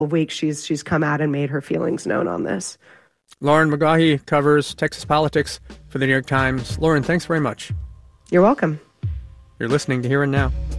weeks, she's come out and made her feelings known on this. Lauren McGaughy covers Texas politics for the New York Times. Lauren, thanks very much. You're welcome. You're listening to Here and Now.